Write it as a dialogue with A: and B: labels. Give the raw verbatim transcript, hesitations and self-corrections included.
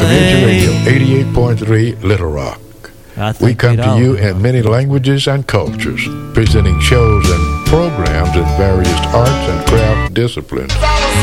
A: Community Radio, eighty-eight point three Little Rock. We come to you in many languages and cultures, presenting shows and programs in various arts and craft disciplines.